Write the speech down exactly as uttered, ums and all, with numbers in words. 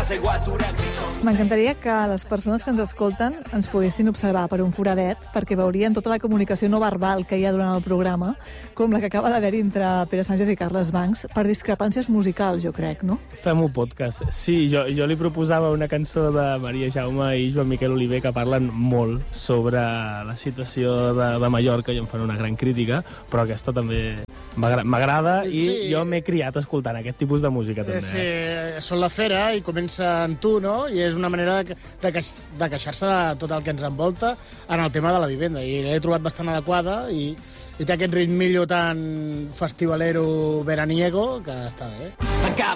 M'encantaria que les persones que ens escolten ens poguessin observar per un foradet, perquè veurien tota la comunicació no verbal que hi ha durant el programa, com la que acaba d'haver-hi entre Pere Sánchez i Carles Bancs, per discrepàncies musicals, jo crec, no? Fem un podcast. Sí, jo, jo li proposava una cançó de Maria Jaume i Joan Miquel Oliver que parlen molt sobre la situació de, de Mallorca i em fan una gran crítica, però aquesta també m'agrada i sí. Jo m'he criat escoltant aquest tipus de música també. Sí, són la fera i comença en tu, no? I és una manera de, de, queix, de queixar-se de tot el que ens envolta en el tema de la vivenda. I l'he trobat bastant adequada i, i té aquest ritmillo tan festivalero veraniego que està bé.